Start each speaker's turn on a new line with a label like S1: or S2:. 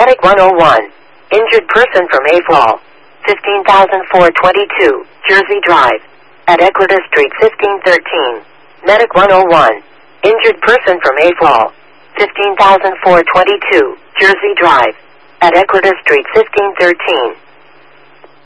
S1: Medic 101. Injured person from Mayfall. 15,422, Jersey Drive. At Ecuador Street 1513. Medic 101. Injured person from Mayfall. 15,422, Jersey Drive. At Ecuador Street 1513.